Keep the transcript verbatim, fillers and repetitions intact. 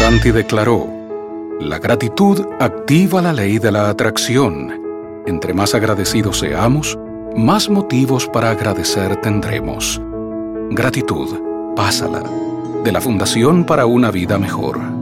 Sarasvati declaró: la gratitud activa la ley de la atracción. Entre más agradecidos seamos, más motivos para agradecer tendremos. Gratitud, pásala. De la Fundación para una Vida Mejor.